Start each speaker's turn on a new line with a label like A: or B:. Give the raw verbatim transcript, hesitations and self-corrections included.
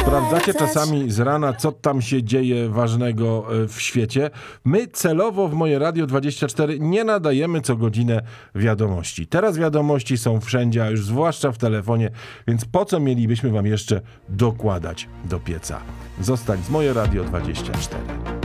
A: Sprawdzacie czasami z rana, co tam się dzieje ważnego w świecie? My celowo w Moje Radio dwadzieścia cztery nie nadajemy co godzinę wiadomości. Teraz wiadomości są wszędzie, a już zwłaszcza w telefonie, więc po co mielibyśmy wam jeszcze dokładać do pieca? Zostań z Moje Radio dwadzieścia cztery.